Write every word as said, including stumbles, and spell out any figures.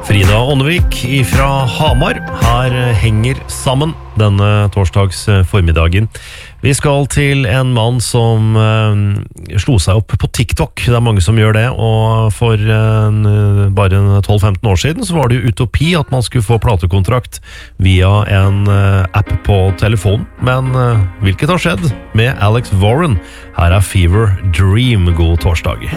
Frida Ånnevik fra Hamar her henger sammen denne torsdags formiddagen. Vi skal til en mann som eh, slo seg opp på TikTok. Det er mange som gjør det, og for eh, bare tolv femten år siden så var det jo utopi at man skulle få platekontrakt via en eh, app på telefonen. Men eh, hvilket har skjedd med Alex Warren? Her er Fever Dream. God torsdag.